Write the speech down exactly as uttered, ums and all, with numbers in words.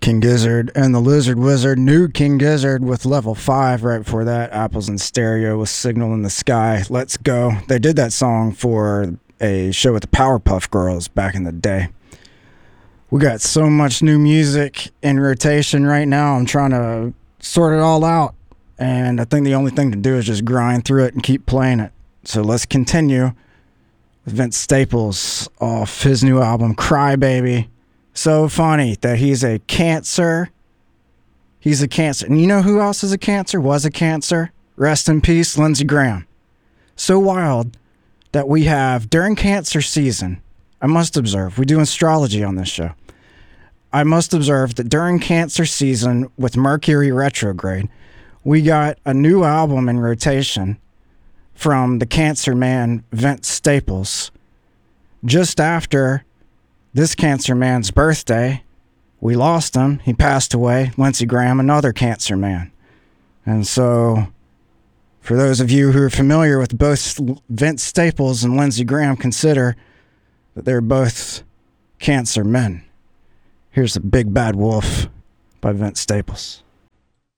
King Gizzard and the Lizard Wizard. New King Gizzard with level five. Right before that, Apples in Stereo with Signal in the Sky. Let's Go. They did that song for a show with the Powerpuff Girls back in the day. We got so much new music in rotation right now. I'm trying to sort it all out. And I think the only thing to do is just grind through it and keep playing it. So let's continue with Vince Staples off his new album, Cry Baby. So funny that he's a Cancer. He's a Cancer. And you know who else is a Cancer? Was a Cancer? Rest in peace, Lindsey Graham. So wild that we have, during Cancer season, I must observe, we do astrology on this show. I must observe that during Cancer season with Mercury retrograde, we got a new album in rotation from the Cancer man, Vince Staples. Just after this Cancer man's birthday, we lost him. He passed away. Lindsey Graham, another Cancer man. And so, for those of you who are familiar with both Vince Staples and Lindsey Graham, consider that they're both Cancer men. Here's The Big Bad Wolf by Vince Staples.